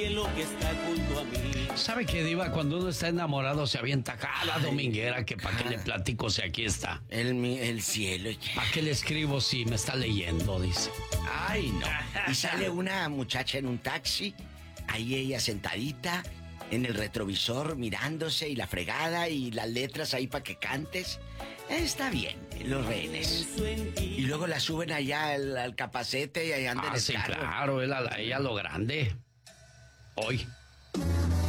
cielo que está junto a mí. ¿Sabe qué, Diva? Cuando uno está enamorado se avienta cada dominguera que para qué le platico si aquí está. El cielo. ¿Para qué le escribo si me está leyendo? Dice. Ay, no. Y sale una muchacha en un taxi, ahí ella sentadita, en el retrovisor mirándose y la fregada y las letras ahí para que cantes. Está bien, los rehenes. Y luego la suben allá al capacete y ahí andan en el Sí, carro. claro, ella lo grande. Hoy.